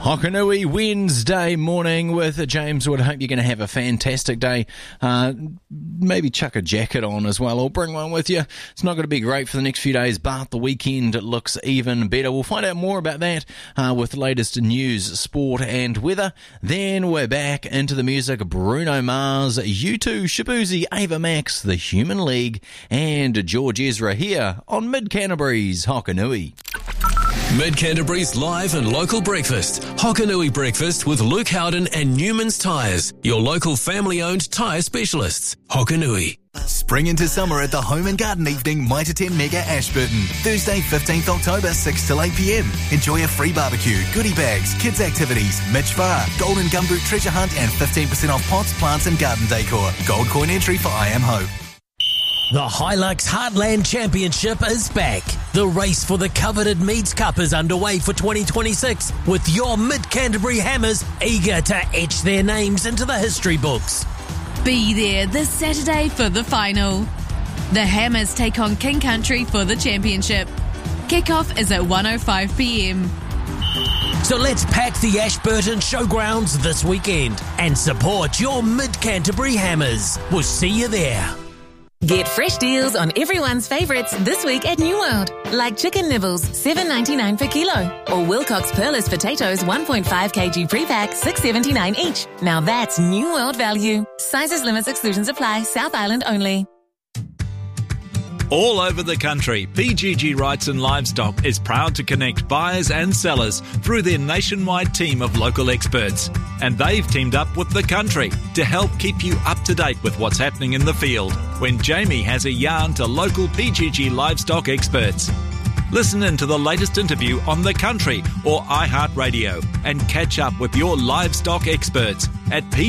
Hokanui Wednesday morning with James Wood. Hope you're going to have a fantastic day. Maybe chuck a jacket on as well, or bring one with you. It's not going to be great for the next few days, but the weekend looks even better. We'll find out more about that with the latest news, sport and weather. Then we're back into the music. Bruno Mars, U2, Shabuzi, Ava Max, The Human League, and George Ezra here on Mid Canterbury's Hokanui. Mid Canterbury's live and local breakfast. Hokanui Breakfast with Luke Howden and Newman's Tyres, your local family-owned tyre specialists. Hokanui. Spring into summer at the Home and Garden Evening Mitre 10 Mega Ashburton. Thursday, 15th October, 6 till 8 p.m. Enjoy a free barbecue, goodie bags, kids activities, Mitch Farr, Golden Gumboot treasure hunt and 15% off pots, plants and garden decor. Gold coin entry for I Am Hope. The Hilux Heartland Championship is back. The race for the coveted Meads Cup is underway for 2026, with your Mid-Canterbury Hammers eager to etch their names into the history books. Be there this Saturday for the final. The Hammers take on King Country for the championship. Kickoff is at 1:05 p.m. So let's pack the Ashburton Showgrounds this weekend and support your Mid-Canterbury Hammers. We'll see you there. Get fresh deals on everyone's favourites this week at New World, like chicken nibbles, $7.99 per kilo, or Wilcox Perlis potatoes 1.5 kg pre-pack, $6.79 each. Now that's New World value. Sizes, limits, exclusions apply. South Island only. All over the country, PGG Wrightson Livestock is proud to connect buyers and sellers through their nationwide team of local experts. And they've teamed up with The Country to help keep you up to date with what's happening in the field when Jamie has a yarn to local PGG livestock experts. Listen in to the latest interview on The Country or iHeartRadio and catch up with your livestock experts at